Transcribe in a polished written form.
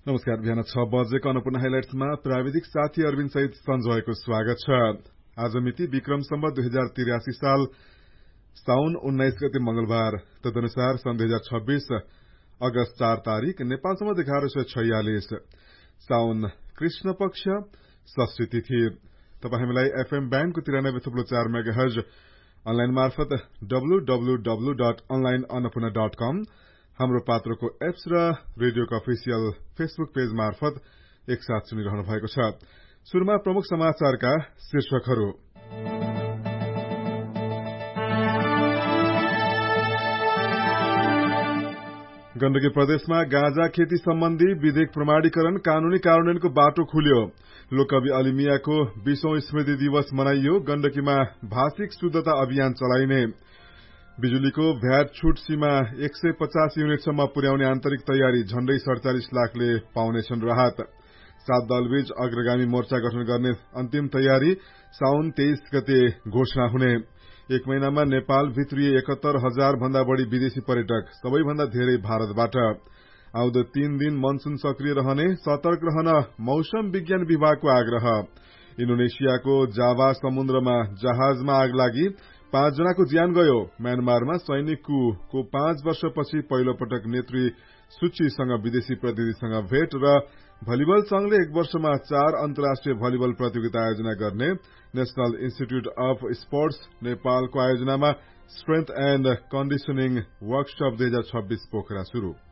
नमस्कार। बिहान 6 बजेको अन्नपूर्ण हाइलाइट्समा प्राविधिक साथी अरविन्द सहित सञ्जयको स्वागत छ। आज मिति विक्रम सम्वत 2083 साल साउन 19 गते मंगलबार, तदनुसार सन् 2026 अगस्त 4 तारिक, नेपाल सम्वत 1146 साउन कृष्ण पक्ष षष्ठी तिथि। तपाई हामीलाई एफएम ब्यान्डको 93.4 मेगाहर्ज, अनलाइन मार्फत www.onlineannapurna.com, हाम्रो पात्रोको एप्स र रेडियोको अफिसियल फेसबुक पेज मार्फत एकसाथ सुनिरहनु भएको छ। सुरुमा प्रमुख समाचारका शीर्षकहरू। गण्डकी प्रदेशमा गाँजा खेती सम्बन्धी विधेयक प्रमाणीकरण कानूनी कार्यान्वयनको बाटो खुल्यो। लोककवि अली मियाको 20औं स्मृति दिवस मनाइयो। गण्डकीमा भाषिक शुद्धता अभियान चलाइने। बिजुलीको भ्याट छूट सीमा 150 युनिटसम्म पुर्याउने आन्तरिक तयारी, झण्डै 47 लाखले पाउनेछन् राहत। 7 दलबीच अग्रगामी मोर्चा गठन गर्ने अन्तिम तयारी, साउन 23 गते घोषणा हुने। एक महिनामा नेपाल भित्रिए 71,000 भन्दा बढ़ी विदेशी पर्यटक, सबैभन्दा धेरै भारतबाट। आउँदो 3 दिन मनसून सक्रिय रहने, सतर्क रहन मौसम विज्ञान विभागको आग्रह। इन्डोनेसियाको जाभा समुद्रमा जहाजमा आग लागि 5 जनाको ज्यान गयो। म्यानमारमा सैनिक कुको 5 वर्षपछि पहिलो पटक नेत्री सूचीसँग विदेशी प्रतिनिधिसँग भेट। र भलिबल संघले 1 वर्षमा 4 अन्तर्राष्ट्रिय भलिबल प्रतियोगिता आयोजना गर्ने। नेशनल इन्स्टिट्यूट अफ स्पोर्ट्स नेपालको आयोजनामा strength and conditioning workshop 2026 Pokhara शुरू।